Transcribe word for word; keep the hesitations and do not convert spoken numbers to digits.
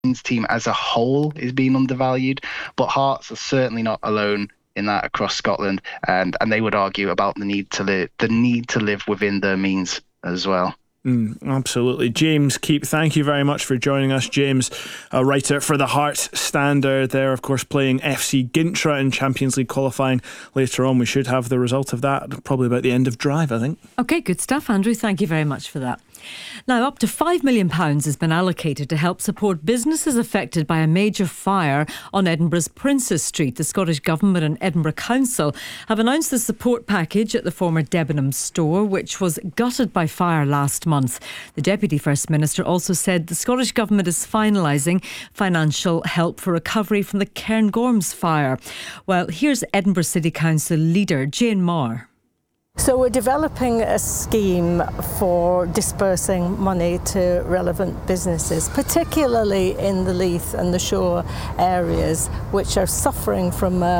team as a whole is being undervalued, but Hearts are certainly not alone in that across Scotland, and and they would argue about the need to live the need to live within their means as well. Mm, absolutely. James Keep, thank you very much for joining us. James, a writer for the Hearts Standard there, of course, playing F C Gintra in Champions League qualifying later on. We should have the result of that probably about the end of drive, I think. OK, good stuff, Andrew. Thank you very much for that. Now, up to five million pounds has been allocated to help support businesses affected by a major fire on Edinburgh's Princes Street. The Scottish Government and Edinburgh Council have announced the support package at the former Debenhams store, which was gutted by fire last month. The Deputy First Minister also said the Scottish Government is finalising financial help for recovery from the Cairngorms fire. Well, here's Edinburgh City Council leader Jane Marr. So we're developing a scheme for dispersing money to relevant businesses, particularly in the Leith and the Shore areas, which are suffering from a